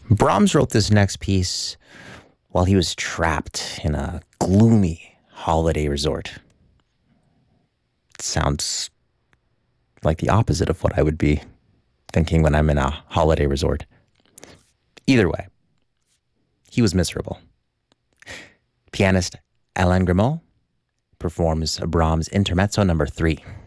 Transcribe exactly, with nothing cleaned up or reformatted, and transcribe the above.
Brahms wrote this next piece while he was trapped in a gloomy holiday resort. It sounds like the opposite of what I would be thinking when I'm in a holiday resort. Either way, he was miserable. Pianist Alain Grimaud performs Brahms' Intermezzo number three.